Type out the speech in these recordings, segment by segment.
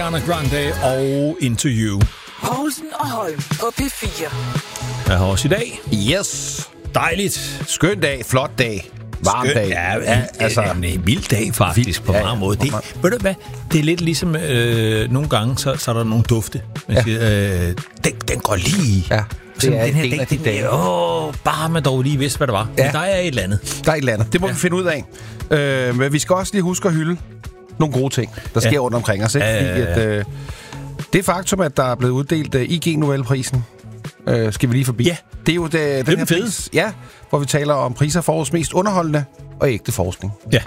Ariana Grande og Into You. Poulsen og Holm på P4. Jeg har også i dag. Yes. Dejligt. Skøn dag, flot dag, varm dag. Ja, altså en vild dag faktisk på mange måder. Ved du hvad? Det er lidt ligesom nogle gange, så er der nogle dufte. Man siger, den går lige. Ja. Det er den her dag, bare man dog lige vidste, hvad det var. Ja. Men der er et eller andet. Der er et eller andet. Det må vi finde ud af. Men vi skal også lige huske at hylde nogle gode ting, der sker rundt omkring os. Ikke? Fordi det faktum, at der er blevet uddelt IG Nobelprisen, skal vi lige forbi. Ja. Det er jo den her pris, hvor vi taler om priser for årets mest underholdende og ægte forskning. Ja.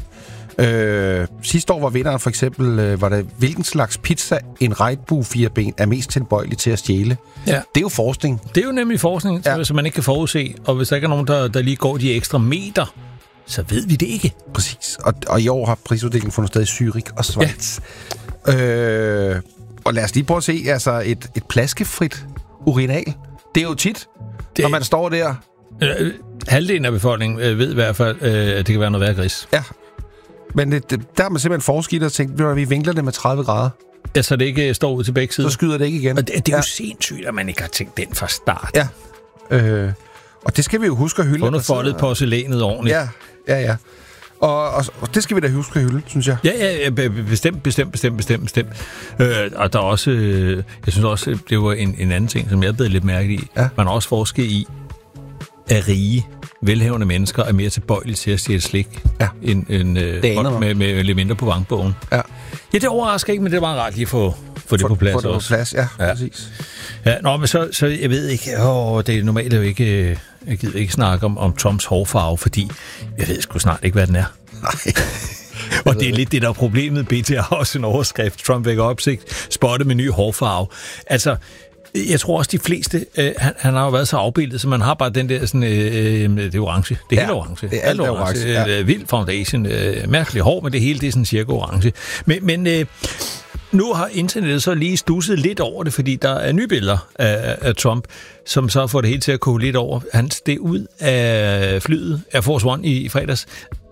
Sidste år var vinderen for eksempel, var det, hvilken slags pizza en regnbue-fireben er mest tilbøjelig til at stjæle. Ja. Det er jo forskning. Det er jo nemlig forskning, som man ikke kan forudse. Og hvis der ikke er nogen, der lige går de ekstra meter, så ved vi det ikke. Præcis. Og i år har prisuddelingen fundet sted i Zürich og Schweiz. Ja. Og lad os lige prøve at se, altså et plaskefrit urinal. Det er jo tit, når man står der. Halvdelen af befolkningen ved i hvert fald, at det kan være noget værre gris. Ja. Men der har man simpelthen forsket og tænkt, at vi vinkler det med 30 grader. Ja, så det ikke står ud til begge sider. Så skyder det ikke igen. Og det er jo sindssygt, at man ikke har tænkt den fra start. Ja. Og det skal vi jo huske at hylde. Få noget foldet porcelænet ordentligt. Ja. Og det skal vi da huske at hylde, synes jeg. Ja, bestemt. Og der er også, jeg synes også, det var en anden ting, som jeg blev lidt mærke i. Ja. Man har også forsket i, at rige, velhavende mennesker er mere tilbøjelige til at stjæle slik, end folk med lidt mindre på bankbogen. Ja, det overrasker ikke, men det var ret lige at få det på plads også. På plads, ja, præcis. Ja, men så jeg ved ikke, det er normalt jo ikke, jeg gider ikke snakke om Trumps hårfarve, fordi jeg ved sgu snart ikke, hvad den er. Nej. Og det er lidt det, der er problemet. BT har også en overskrift, Trump vækker opsigt, spotte med ny hårfarve. Altså, jeg tror også, de fleste, han har jo været så afbildet, så man har bare den der sådan, det er orange. Det er helt orange. Det er alt orange. Ja. Vild foundation, mærkelig hår, men det hele det er sådan cirka orange. Men nu har internettet så lige stusset lidt over det, fordi der er nye billeder af Trump, som så får det hele til at koge lidt over. Han steg ud af flyet Air Force One i fredags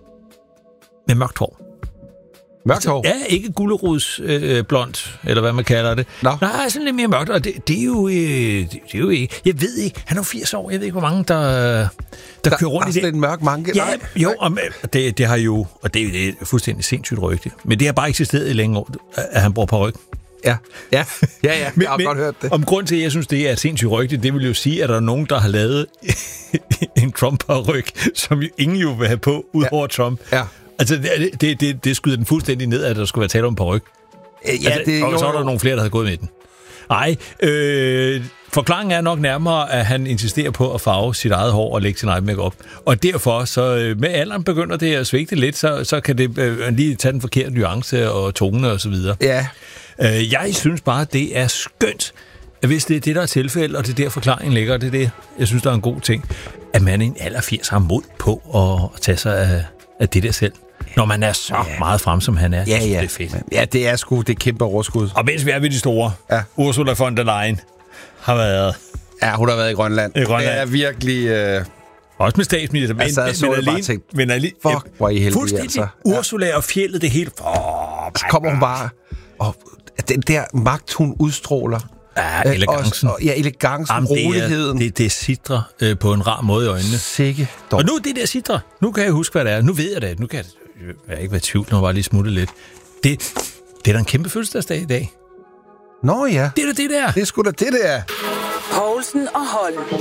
med mørkt hår. Mørkt hår? Ja, ikke gulerodsblondt, eller hvad man kalder det. No. Nej, sådan lidt mere mørkt, og det er jo ikke... Jeg ved ikke, han er 80 år, jeg ved ikke, hvor mange, der kører rundt i det. Der er en mørk manke? Ja, jo, det har jo... Og det er fuldstændig sindssygt rygtigt. Men det har bare eksisteret i længe år, at han bruger paryk. Ja, jeg har godt hørt det. Om grund til, at jeg synes, det er sindssygt rygtigt, det vil jo sige, at der er nogen, der har lavet en Trump-paryk, som jo ingen jo vil have på, udover Trump. Ja. Altså, det skyder den fuldstændig ned, at der skulle være tale om paryk. Og så er der nogle flere, der har gået med den. Nej, forklaringen er nok nærmere, at han insisterer på at farve sit eget hår og lægge sin egen make-up. Og derfor, så med alderen begynder det at svigte lidt, så kan det lige tage den forkerte nuance og tone og så videre. Ja. Jeg synes bare, det er skønt, at hvis det er det, der er tilfældet, og det er der forklaringen ligger, det er det, jeg synes, der er en god ting, at man i en alder 80 har mod på at tage sig af det der selv. Når man er så meget frem, som han er. Ja, det er fedt. Ja, det er sgu det kæmpe overskud. Og mens vi er ved de store, Ursula von der Leyen har været... Ja, hun har været i Grønland. Det er virkelig... Også med statsminister. Men alene... Fuck, hvor I heldige, fuldstændig altså. Ursula og fjeldet, det hele... Så kommer hun bare... Og den der magt, hun udstråler... Ja, elegancen. Elegancen, roligheden. Det sidder på en rar måde i øjnene. Sikke dog. Og nu det der sidder. Nu kan jeg huske, hvad det er. Nu ved jeg det. Nu kan jeg ikke være i tvivl, når jeg bare lige smutte lidt. Det er da en kæmpe fødselsdagsdag i dag. Nå ja. Det er da det der. Det er sgu da det der. Poulsen og Holm.